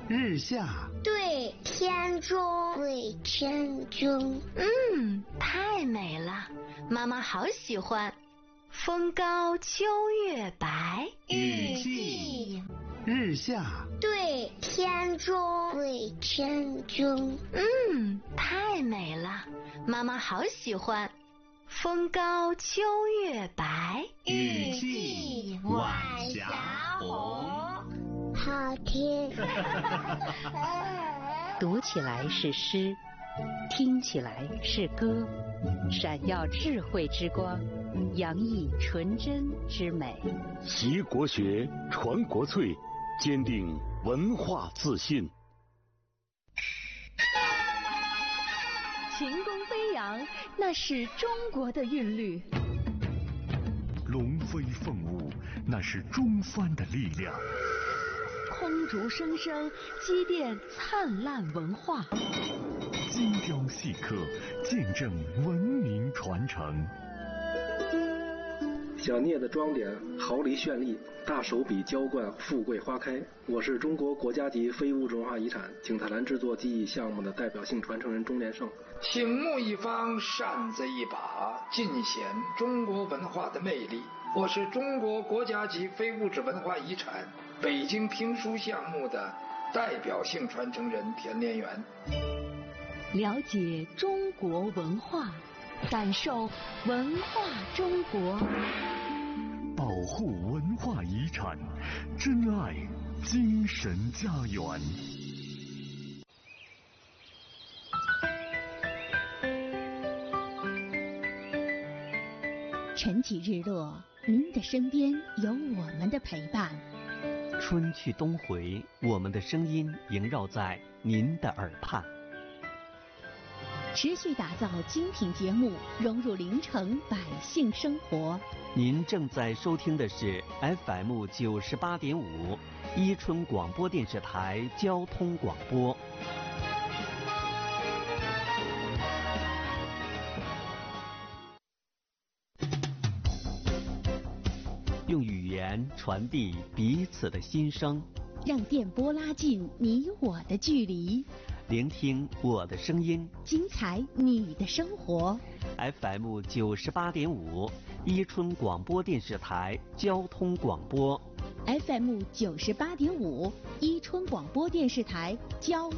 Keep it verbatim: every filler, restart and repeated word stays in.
日下。 对，天中。 对，天中。 嗯，太美了，妈妈好喜欢。风高秋月白。 雨季。日下。 对，天中。 对，天中。 嗯，太美了，妈妈好喜欢。风高秋月白。 雨季。晚霞红。 好听。 读起来是诗，听起来是歌，闪耀智慧之光，洋溢纯真之美。 习国学，传国粹，坚定文化自信。 琴弓飞扬，那是中国的韵律； 龙飞凤舞，那是中藩的力量； 空竹声声，积淀灿烂文化； 精雕细刻，见证文明传承。 小聂的装点毫厘绚丽，大手笔浇灌富贵花开。我是中国国家级非物质文化遗产景泰蓝制作技艺项目的代表性传承人钟连胜。 醒目一方，扇子一把，尽显中国文化的魅力。我是中国国家级非物质文化遗产北京评书项目的代表性传承人田连元。 了解中国文化，感受文化中国。 保护文化遗产，珍爱精神家园。 晨起日落，您的身边有我们的陪伴。 春去冬回，我们的声音萦绕在您的耳畔。 持续打造精品节目，融入临城百姓生活。 您正在收听的是 F M 九十八点五，伊春广播电视台交通广播。用语言传递彼此的心声， 让电波拉近你我的距离。 聆听我的声音， 精彩你的生活。 F M 九十八点五，伊春广播电视台交通广播。 F M 九十八点五，伊春广播电视台交。